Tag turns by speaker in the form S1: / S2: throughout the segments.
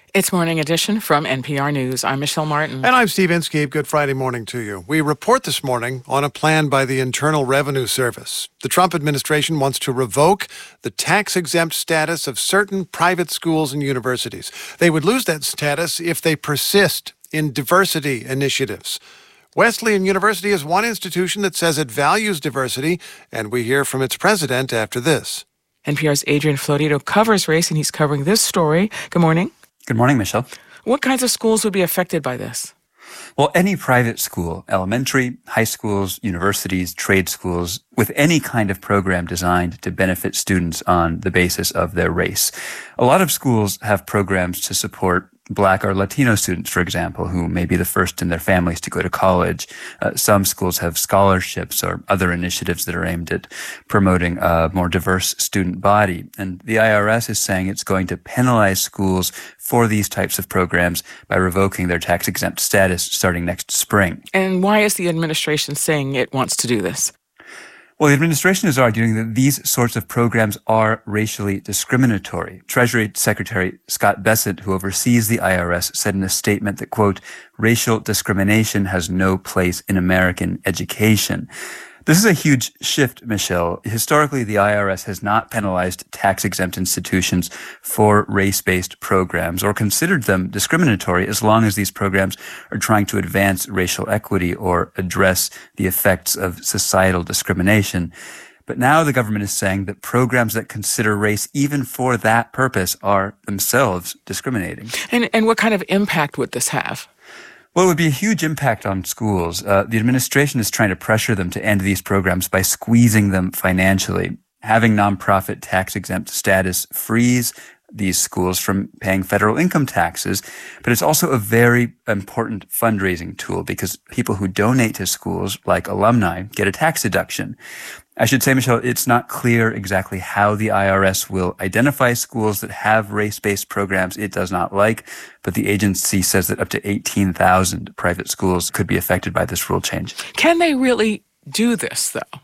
S1: It's Morning Edition from NPR News. I'm Michelle Martin.
S2: And I'm Steve Inskeep. Good Friday morning to you. We report this morning on a plan by the Internal Revenue Service. The Trump administration wants to revoke the tax-exempt status of certain private schools and universities. They would lose that status if they persist in diversity initiatives. Wesleyan University is one institution that says it values diversity, and we hear from its president after this.
S1: NPR's Adrian Florido covers race, and he's covering this story. Good morning.
S3: Good morning, Michelle.
S1: What kinds of schools would be affected by this?
S3: Well, any private school, elementary, high schools, universities, trade schools, with any kind of program designed to benefit students on the basis of their race. A lot of schools have programs to support Black or Latino students, for example, who may be the first in their families to go to college. Some schools have scholarships or other initiatives that are aimed at promoting a more diverse student body. And the IRS is saying it's going to penalize schools for these types of programs by revoking their tax-exempt status starting next spring.
S1: And why is the administration saying it wants to do this?
S3: Well, the administration is arguing that these sorts of programs are racially discriminatory. Treasury Secretary Scott Bessent, who oversees the IRS, said in a statement that, quote, racial discrimination has no place in American education. This is a huge shift, Michelle. Historically, the IRS has not penalized tax-exempt institutions for race-based programs or considered them discriminatory as long as these programs are trying to advance racial equity or address the effects of societal discrimination. But now the government is saying that programs that consider race even for that purpose are themselves discriminating.
S1: And what kind of impact would this have?
S3: Well, it would be a huge impact on schools. The administration is trying to pressure them to end these programs by squeezing them financially. Having nonprofit tax-exempt status frees these schools from paying federal income taxes, but it's also a very important fundraising tool because people who donate to schools, like alumni, get a tax deduction. I should say, Michelle, it's not clear exactly how the IRS will identify schools that have race-based programs it does not like, but the agency says that up to 18,000 private schools could be affected by this rule change.
S1: Can they really do this, though?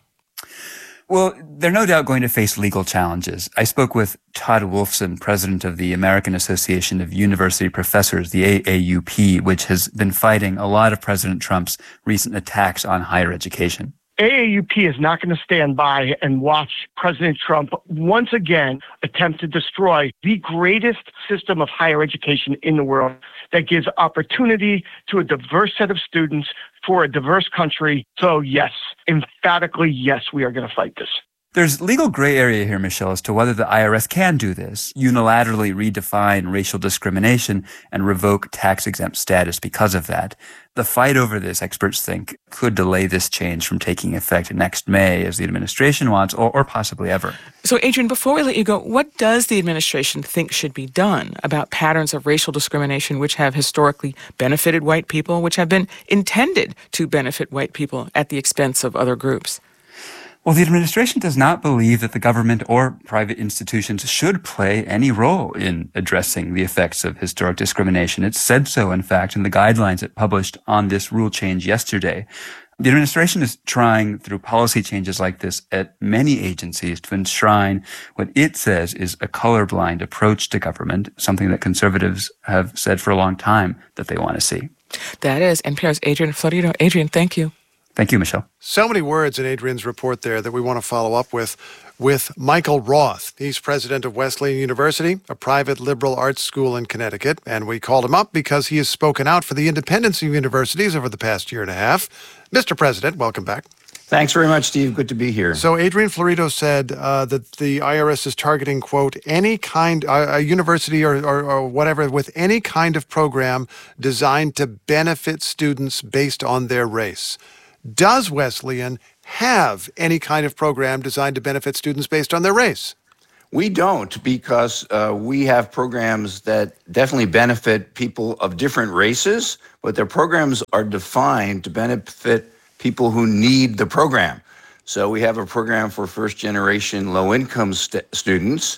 S3: Well, they're no doubt going to face legal challenges. I spoke with Todd Wolfson, president of the American Association of University Professors, the AAUP, which has been fighting a lot of President Trump's recent attacks on higher education.
S4: AAUP is not going to stand by and watch President Trump once again attempt to destroy the greatest system of higher education in the world that gives opportunity to a diverse set of students for a diverse country. So yes, emphatically yes, we are going to fight this.
S3: There's legal gray area here, Michelle, as to whether the IRS can do this, unilaterally redefine racial discrimination and revoke tax-exempt status because of that. The fight over this, experts think, could delay this change from taking effect next May, as the administration wants, or possibly ever.
S1: So, Adrian, before we let you go, what does the administration think should be done about patterns of racial discrimination which have historically benefited white people, which have been intended to benefit white people at the expense of other groups?
S3: Well, the administration does not believe that the government or private institutions should play any role in addressing the effects of historic discrimination. It said so, in fact, in the guidelines it published on this rule change yesterday. The administration is trying, through policy changes like this at many agencies, to enshrine what it says is a colorblind approach to government, something that conservatives have said for a long time that they want to see.
S1: That is NPR's Adrian Florido. Adrian, thank you.
S3: Thank you, Michelle.
S2: So many words in Adrian's report there that we want to follow up with Michael Roth. He's president of Wesleyan University, a private liberal arts school in Connecticut, and we called him up because he has spoken out for the independence of universities over the past year and a half. Mr. President, welcome back.
S5: Thanks very much, Steve. Good to be here.
S2: So Adrian Florido said that the IRS is targeting, quote, any kind, a university or whatever, with any kind of program designed to benefit students based on their race. Does Wesleyan have any kind of program designed to benefit students based on their race?
S5: We don't, because we have programs that definitely benefit people of different races, but their programs are defined to benefit people who need the program. So we have a program for first-generation low-income students,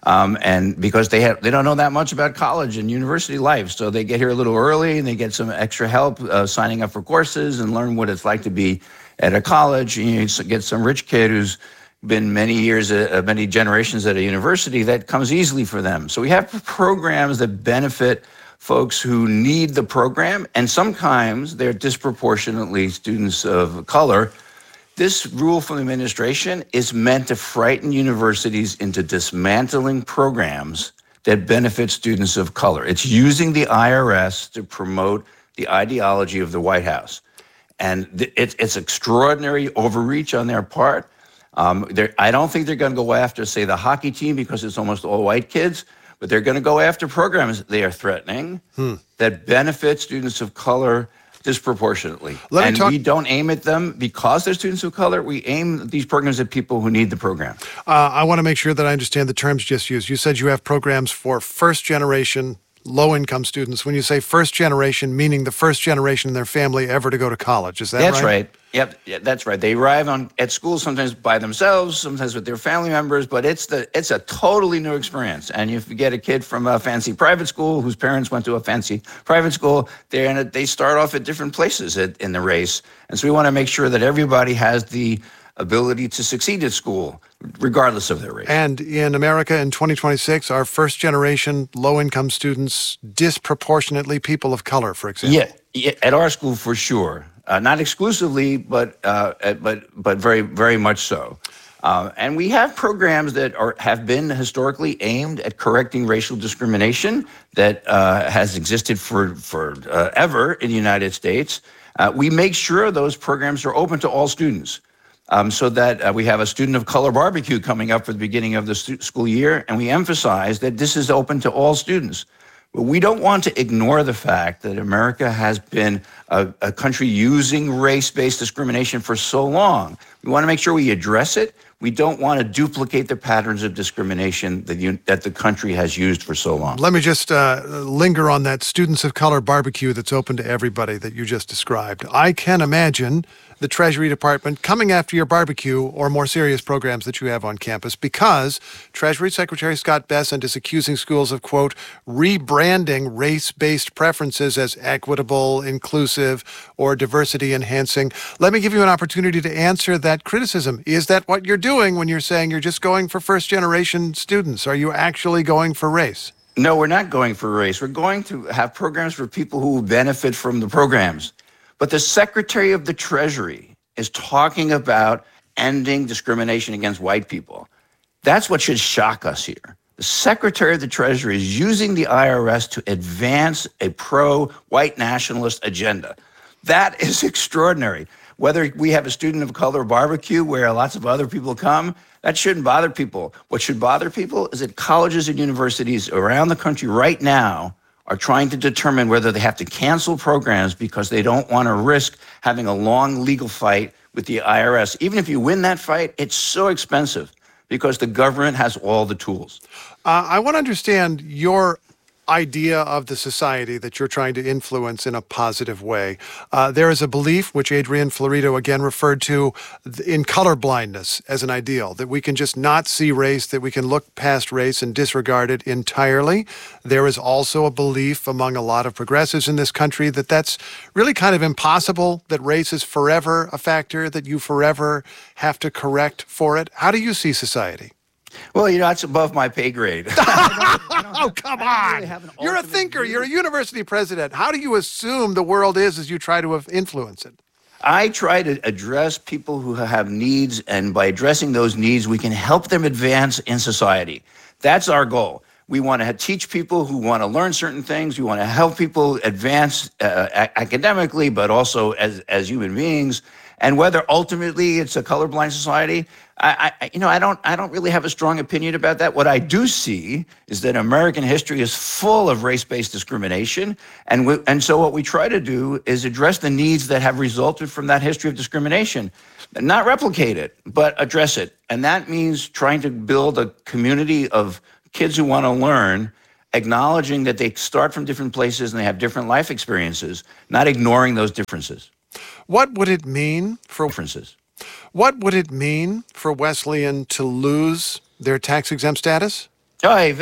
S5: and because they don't know that much about college and university life, so they get here a little early and they get some extra help signing up for courses and learn what it's like to be at a college. And you get some rich kid who's been many years, many generations at a university, that comes easily for them. So we have programs that benefit folks who need the program, and sometimes they're disproportionately students of color. This rule from the administration is meant to frighten universities into dismantling programs that benefit students of color. It's using the IRS to promote the ideology of the White House. And it's extraordinary overreach on their part. I don't think they're going to go after, say, the hockey team because it's almost all white kids, but they're going to go after programs they are threatening that benefit students of color disproportionately. We don't aim at them because they're students of color. We aim these programs at people who need the program.
S2: I want to make sure that I understand the terms just used. You said you have programs for first-generation, low-income students. When you say first generation, meaning the first generation in their family ever to go to college. Is that right?
S5: That's right. Yep, yeah, that's right. They arrive at school sometimes by themselves, sometimes with their family members, but it's a totally new experience. And if you get a kid from a fancy private school whose parents went to a fancy private school, they start off at different places in the race. And so we want to make sure that everybody has the ability to succeed at school, regardless of their race.
S2: And in America in 2026, are first-generation low-income students disproportionately people of color, for example?
S5: Yeah, at our school for sure. Not exclusively, but very, very much so. And we have programs that have been historically aimed at correcting racial discrimination that has existed for ever in the United States. We make sure those programs are open to all students. So that we have a student of color barbecue coming up for the beginning of the school year, and we emphasize that this is open to all students. But we don't want to ignore the fact that America has been a country using race-based discrimination for so long. We want to make sure we address it. We don't want to duplicate the patterns of discrimination that the country has used for so long.
S2: Let me just linger on that students of color barbecue that's open to everybody that you just described. I can imagine the Treasury Department coming after your barbecue or more serious programs that you have on campus because Treasury Secretary Scott Bessent is accusing schools of, quote, rebranding race-based preferences as equitable, inclusive, or diversity-enhancing. Let me give you an opportunity to answer that criticism. Is that what you're doing when you're saying you're just going for first-generation students? Are you actually going for race?
S5: No, we're not going for race. We're going to have programs for people who benefit from the programs. But the Secretary of the Treasury is talking about ending discrimination against white people. That's what should shock us here. The Secretary of the Treasury is using the IRS to advance a pro-white nationalist agenda. That is extraordinary. Whether we have a student of color barbecue where lots of other people come, that shouldn't bother people. What should bother people is that colleges and universities around the country right now are trying to determine whether they have to cancel programs because they don't want to risk having a long legal fight with the IRS. Even if you win that fight, it's so expensive because the government has all the tools.
S2: I want to understand your idea of the society that you're trying to influence in a positive way. There is a belief, which Adrian Florido again referred to, in colorblindness as an ideal, that we can just not see race, that we can look past race and disregard it entirely. There is also a belief among a lot of progressives in this country that that's really kind of impossible, that race is forever a factor, that you forever have to correct for it. How do you see society?
S5: Well, that's above my pay grade.
S2: Oh, come on. You're a thinker. You're a university president. How do you assume the world is as you try to influence it?
S5: I try to address people who have needs, and by addressing those needs, we can help them advance in society. That's our goal. We want to teach people who want to learn certain things. We want to help people advance academically, but also as human beings. And whether ultimately it's a colorblind society, I don't really have a strong opinion about that. What I do see is that American history is full of race-based discrimination, and so what we try to do is address the needs that have resulted from that history of discrimination, not replicate it, but address it. And that means trying to build a community of kids who want to learn, acknowledging that they start from different places and they have different life experiences, not ignoring those differences.
S2: What would it mean for Wesleyan to lose their tax-exempt status?
S5: Oh,